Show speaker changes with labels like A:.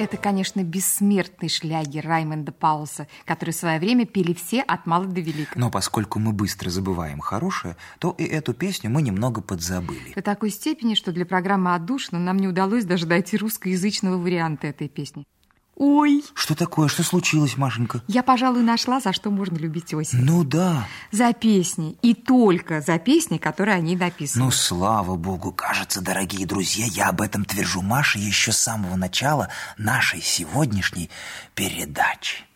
A: это, конечно, бессмертный шлягер Раймонда Паулса, который в свое время пели все от мала до велика.
B: Но поскольку мы быстро забываем хорошее, то и эту песню мы немного подзабыли.
A: До такой степени, что для программы «Отдушина» нам не удалось даже найти русскоязычного варианта этой песни. Ой!
B: Что такое? Что случилось, Машенька?
A: Я, пожалуй, нашла, за что можно любить осень.
B: Ну да.
A: За песни. И только за песни, которые они написаны.
B: Ну, слава богу. Кажется, дорогие друзья, я об этом твержу Маше еще с самого начала нашей сегодняшней передачи.